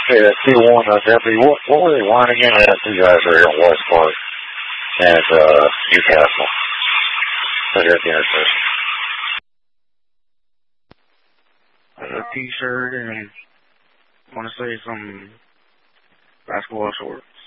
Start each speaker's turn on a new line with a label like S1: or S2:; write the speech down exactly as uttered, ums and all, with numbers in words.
S1: Hey, that's two one, uh, Deputy. What, what were they wanting again? I had two guys right here in Westport and uh, Newcastle. Right here at the intersection.
S2: A t-shirt and I want to say some basketball shorts.